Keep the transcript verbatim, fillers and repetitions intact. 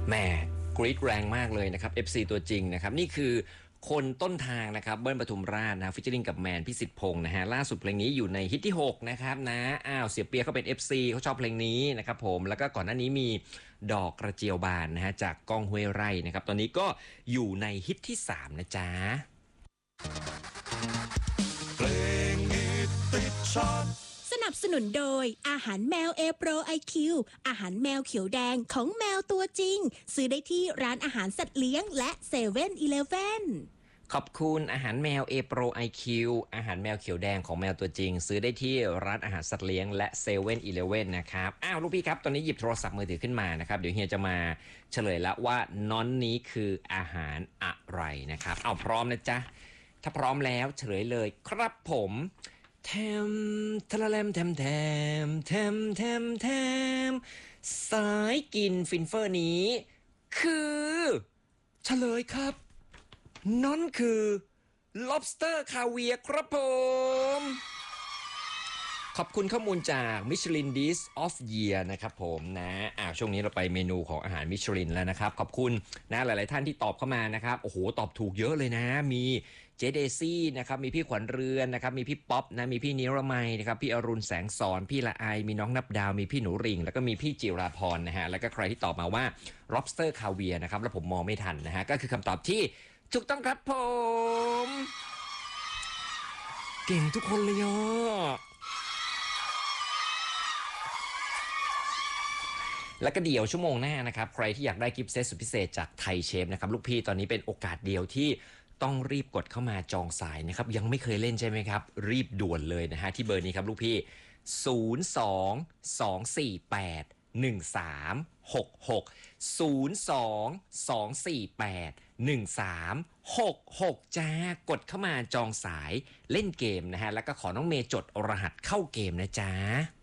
แหมกรี๊ดแรงมากเลยนะครับ เอฟ ซี ตัวจริงนะครับนี่คือคนต้นทางนะครับเบิ้ลปทุมราชนะฟิชเชอริงกับแมนพิสิทธิ์พงศ์นะฮะล่าสุดเพลงนี้อยู่ในฮิตที่หกนะครับนะอ้าวเสียเปียเขาเป็น เอฟ ซี เขาชอบเพลงนี้นะครับผมแล้วก็ก่อนหน้านี้มีดอกกระเจียวบานนะฮะจากก้องห้วยไร่นะครับตอนนี้ก็อยู่ในฮิตที่สามนะจ๊ะเพลงฮิตติดชาร์ตสนับสนุนโดยอาหารแมว A Pro ไอ คิว อาหารแมวเขียวแดงของแมวตัวจริงซื้อได้ที่ร้านอาหารสัตว์เลี้ยงและเซเว่นอีเลฟเว่นขอบคุณอาหารแมว A Pro ไอ คิว อาหารแมวเขียวแดงของแมวตัวจริงซื้อได้ที่ร้านอาหารสัตว์เลี้ยงและเซเว่นอีเลฟเว่นนะครับอ้าวลูกพี่ครับตอนนี้หยิบโทรศัพท์มือถือขึ้นมานะครับเดี๋ยวเฮียจะมาเฉลยแล้วว่าน้อนนี้คืออาหารอะไรนะครับเอาพร้อมนะจ๊ะถ้าพร้อมแล้วเฉลยเลยครับผมแทมทะละแลมแทมแทมแทมแทมแทมสายกินฟินเฟอร์นี้คือเฉลยครับนั่นคือ lobster คาเวียครับผมขอบคุณข้อมูลจาก Michelin Dish of Year นะครับผมนะอ่าช่วงนี้เราไปเมนูของอาหารมิชลินแล้วนะครับขอบคุณนะหลายๆท่านที่ตอบเข้ามานะครับโอ้โหตอบถูกเยอะเลยนะมีเจเดซี่นะครับมีพี่ขวัญเรือนนะครับมีพี่ป๊อปนะมีพี่นิรมัยนะครับพี่อรุณแสงสอนพี่ละไอมีน้องนับดาวมีพี่หนูริ่งแล้วก็มีพี่จิราพรนะฮะแล้วก็ใครที่ตอบมาว่า lobster คาเวียนะครับแล้วผมมองไม่ทันนะฮะก็คือคำตอบที่ถูกต้องครับผมเก่งทุกคนเลยอ่ะแล้วก็เดี๋ยวชั่วโมงหน้านะครับใครที่อยากได้กิฟต์เซตสุดพิเศษจากไทยเชฟนะครับลูกพี่ตอนนี้เป็นโอกาสเดียวที่ต้องรีบกดเข้ามาจองสายนะครับยังไม่เคยเล่นใช่ไหมครับรีบด่วนเลยนะฮะที่เบอร์นี้ครับลูกพี่ศูนย์ สอง สอง สี่ แปด หนึ่ง สาม หก หก ศูนย์ สอง สอง สี่ แปด หนึ่ง สาม หก หกจ้ากดเข้ามาจองสายเล่นเกมนะฮะแล้วก็ขอน้องเมย์จดรหัสเข้าเกมนะจ๊ะ